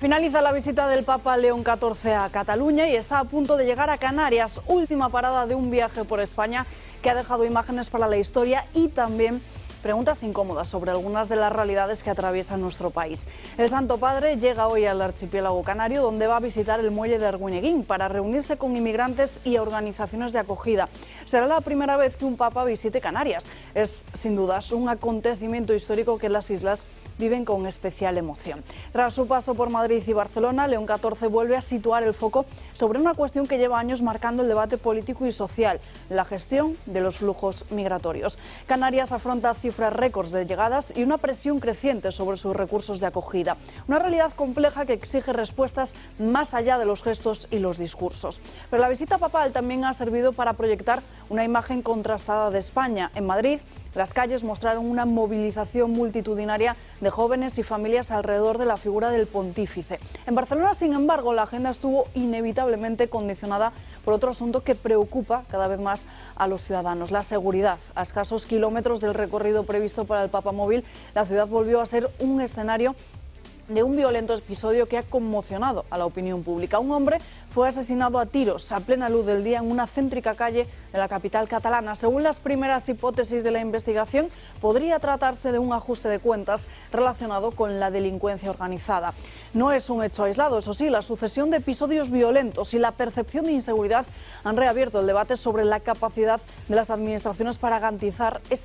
Finaliza la visita del Papa León XIV a Cataluña y está a punto de llegar a Canarias, última parada de un viaje por España que ha dejado imágenes para la historia y también preguntas incómodas sobre algunas de las realidades que atraviesan nuestro país. El Santo Padre llega hoy al archipiélago canario, donde va a visitar el muelle de Arguineguín para reunirse con inmigrantes y organizaciones de acogida. Será la primera vez que un papa visite Canarias. Es, sin dudas, un acontecimiento histórico que las islas viven con especial emoción. Tras su paso por Madrid y Barcelona, León XIV vuelve a situar el foco sobre una cuestión que lleva años marcando el debate político y social: la gestión de los flujos migratorios. Canarias afronta cifras récords de llegadas y una presión creciente sobre sus recursos de acogida. Una realidad compleja que exige respuestas más allá de los gestos y los discursos. Pero la visita papal también ha servido para proyectar una imagen contrastada de España. En Madrid, las calles mostraron una movilización multitudinaria de jóvenes y familias alrededor de la figura del pontífice. En Barcelona, sin embargo, la agenda estuvo inevitablemente condicionada por otro asunto que preocupa cada vez más a los ciudadanos: la seguridad. A escasos kilómetros del recorrido previsto para el Papamóvil, la ciudad volvió a ser un escenario de un violento episodio que ha conmocionado a la opinión pública. Un hombre fue asesinado a tiros a plena luz del día en una céntrica calle de la capital catalana. Según las primeras hipótesis de la investigación, podría tratarse de un ajuste de cuentas relacionado con la delincuencia organizada. No es un hecho aislado, eso sí. La sucesión de episodios violentos y la percepción de inseguridad han reabierto el debate sobre la capacidad de las administraciones para garantizar ese